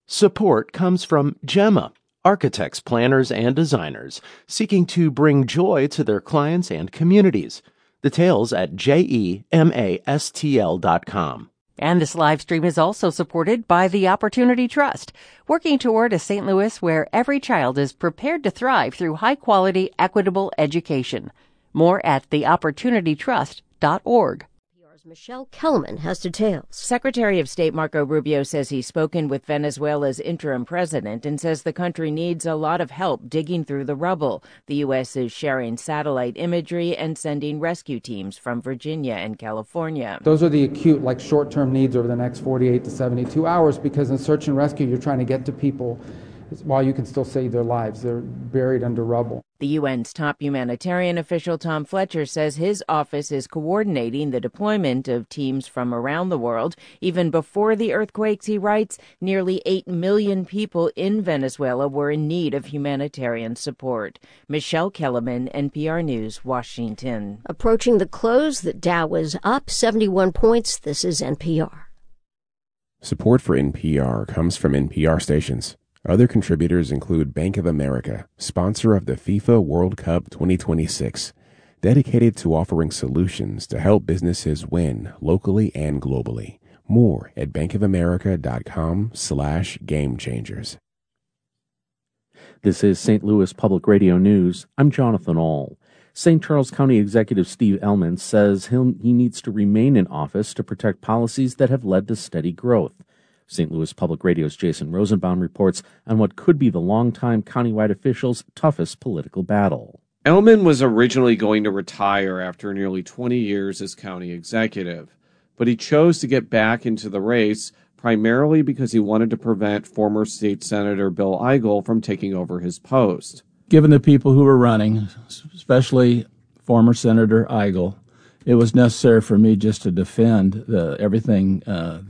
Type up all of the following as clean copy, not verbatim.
Support comes from Gemma, architects, planners, and designers seeking to bring joy to their clients and communities. Details at GEMASTL.com. And this live stream is also supported by the Opportunity Trust, working toward a St. Louis where every child is prepared to thrive through high-quality, equitable education. More at theopportunitytrust.org. Michelle Kellerman has details. Secretary of State Marco Rubio says he's spoken with Venezuela's interim president and says the country needs a lot of help digging through the rubble. The U.S. is sharing satellite imagery and sending rescue teams from Virginia and California. Those are the acute, short-term needs over the next 48 to 72 hours, because in search and rescue, you're trying to get to people while you can still save their lives. They're buried under rubble. The UN's top humanitarian official, Tom Fletcher, says his office is coordinating the deployment of teams from around the world. Even before the earthquakes, he writes, nearly 8 million people in Venezuela were in need of humanitarian support. Michelle Kellerman, NPR News, Washington. Approaching the close, the Dow was up 71 points. This is NPR. Support for NPR comes from NPR stations. Other contributors include Bank of America, sponsor of the FIFA World Cup 2026, dedicated to offering solutions to help businesses win locally and globally. More at bankofamerica.com/gamechangers. This is St. Louis Public Radio News. I'm Jonathan Ahl. St. Charles County Executive Steve Ehlmann says he needs to remain in office to protect policies that have led to steady growth. St. Louis Public Radio's Jason Rosenbaum reports on what could be the longtime countywide official's toughest political battle. Ehlmann was originally going to retire after nearly 20 years as county executive, but he chose to get back into the race primarily because he wanted to prevent former state senator Bill Eigel from taking over his post. Given the people who were running, especially former Senator Eigel, it was necessary for me just to defend everything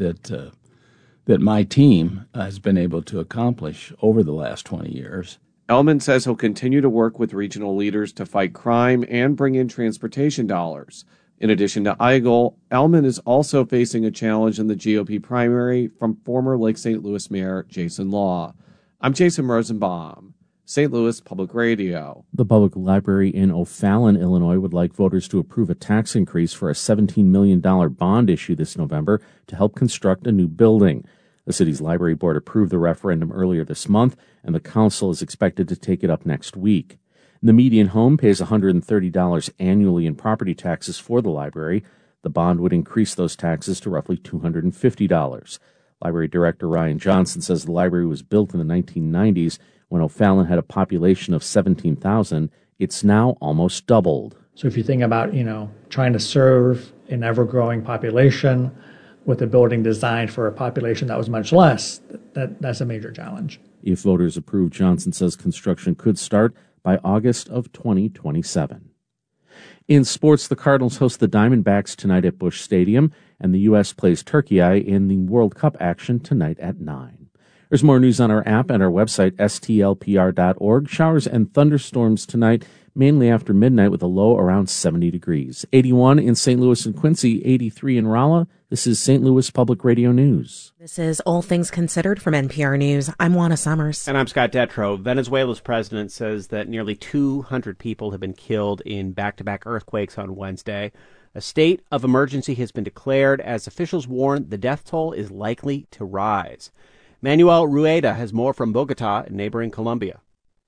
that my team has been able to accomplish over the last 20 years. Ehlmann says he'll continue to work with regional leaders to fight crime and bring in transportation dollars. In addition to Eigel, Ehlmann is also facing a challenge in the GOP primary from former Lake St. Louis Mayor Jason Law. I'm Jason Rosenbaum, St. Louis Public Radio. The Public Library in O'Fallon, Illinois, would like voters to approve a tax increase for a $17 million bond issue this November to help construct a new building. The city's library board approved the referendum earlier this month, and the council is expected to take it up next week. The median home pays $130 annually in property taxes for the library. The bond would increase those taxes to roughly $250. Library Director Ryan Johnson says the library was built in the 1990s when O'Fallon had a population of 17,000. It's now almost doubled. So if you think about, trying to serve an ever-growing population with a building designed for a population that was much less, that's a major challenge. If voters approve, Johnson says construction could start by August of 2027. In sports, the Cardinals host the Diamondbacks tonight at Busch Stadium, and the U.S. plays Turkey in the World Cup action tonight at 9. There's more news on our app and our website, stlpr.org. Showers and thunderstorms tonight, mainly after midnight with a low around 70 degrees. 81 in St. Louis and Quincy, 83 in Rolla. This is St. Louis Public Radio News. This is All Things Considered from NPR News. I'm Juana Summers. And I'm Scott Detrow. Venezuela's president says that nearly 200 people have been killed in back-to-back earthquakes on Wednesday. A state of emergency has been declared as officials warn the death toll is likely to rise. Manuel Rueda has more from Bogota in neighboring Colombia.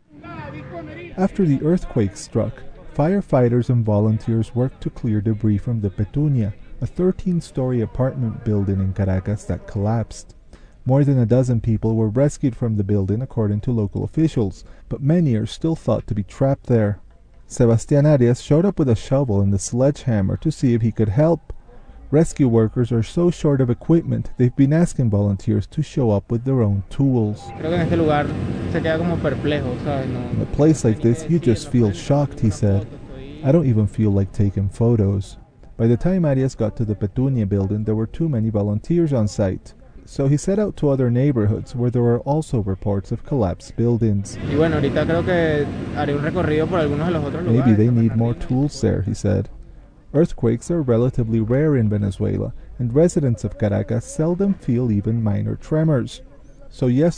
After the earthquake struck, firefighters and volunteers worked to clear debris from the Petunia, a 13-story apartment building in Caracas that collapsed. More than a dozen people were rescued from the building according to local officials, but many are still thought to be trapped there. Sebastián Arias showed up with a shovel and a sledgehammer to see if he could help. Rescue workers are so short of equipment, they've been asking volunteers to show up with their own tools. In a place like this, you just feel shocked, he said. I don't even feel like taking photos. By the time Arias got to the Petunia building, there were too many volunteers on site. So he set out to other neighborhoods where there were also reports of collapsed buildings. Maybe they need more tools there, he said. Earthquakes are relatively rare in Venezuela, and residents of Caracas seldom feel even minor tremors. So yesterday,